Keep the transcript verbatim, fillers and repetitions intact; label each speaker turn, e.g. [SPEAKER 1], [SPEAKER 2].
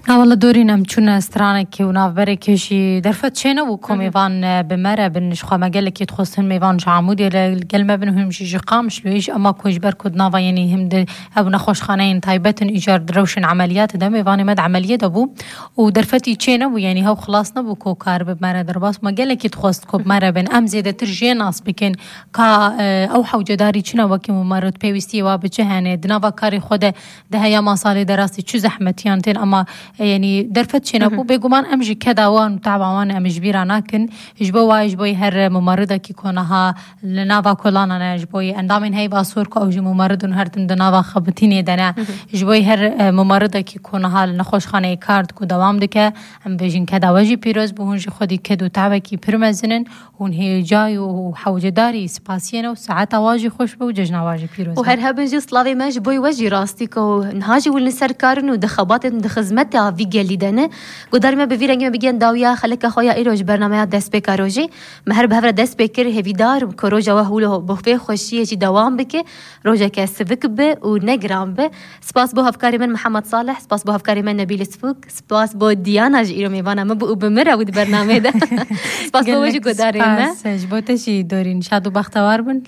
[SPEAKER 1] والله دورين ام چون استرانکی و نافبره کشی درفت چینه و کمیوان بمره بنش خو مگلکی تخصن میوان عمودی گل مبنهم شی قامش لویش اما کوش برکود ناوا یعنی هم ده ابو نخوش خانه تایبتن ایجار دروشن عملیات ده میوان مد عملیه دبو و درفتی چینه و یعنی هاو خلاص نبو کو کار بمره درباس مگلکی تخص کو مره بن ام زیده تر جناس بکن کا او حوجداری چنه وکی ممرد پیوستی و بچهنه دناوا کاری خود ده هيا مصالح دراسي چو زحمتيان تين اما يعني درفت شنبو بيقومان امجي كداوان وتعبوان امج بيراناكن جبو واجبوي هر ممرضة كي كونها لنافا كولانا جبوي اندامين هاي باسور كو اوجي ممرضون هردن دنافا خبتيني دنا جبوي هر ممرضة كي كونها لنخوش خانه كارد كو دوام دكه ام بيجين كداواجي بيروز بهونجي خودي كدو تعبكي برمزنن هون هي جاي وحوجداري سباسينا وساعات واجي خوش بو ججنا واجي بيروز
[SPEAKER 2] وهر هبنجي سلاوي ما جبوي وجي راستي كو نهاجي ولنسر كارن ودخبات دخزمتها في جليدنه قدر ما بفيرنج ما بيجين داويا خلك خويا ايروج برنامج دست بكاروجي مهر بهفر دست بكر هفيدار كروجا وهوله بخفي خوشيه جي دوام بك روجا كسبك به ونجرام به سباس بو افكاري من محمد صالح سباس بو افكاري من نبيل سفوك سباس بو ديانا جيرو ميوانا ما بو بمره ود برنامج ده سباس بو وجي قدر ما
[SPEAKER 1] سباس جبوتشي دورين شادو بختوار بن